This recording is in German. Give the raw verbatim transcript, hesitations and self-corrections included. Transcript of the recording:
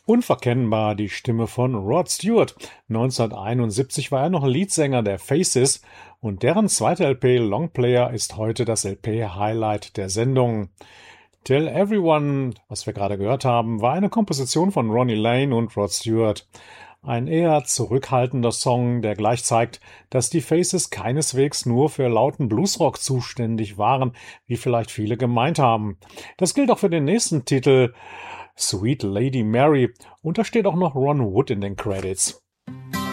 Unverkennbar die Stimme von Rod Stewart. neunzehnhunderteinundsiebzig war er noch Leadsänger der Faces und deren zweite L P Longplayer ist heute das L P-Highlight der Sendung. Tell Everyone, was wir gerade gehört haben, war eine Komposition von Ronnie Lane und Rod Stewart. Ein eher zurückhaltender Song, der gleich zeigt, dass die Faces keineswegs nur für lauten Bluesrock zuständig waren, wie vielleicht viele gemeint haben. Das gilt auch für den nächsten Titel, Sweet Lady Mary, und da steht auch noch Ron Wood in den Credits.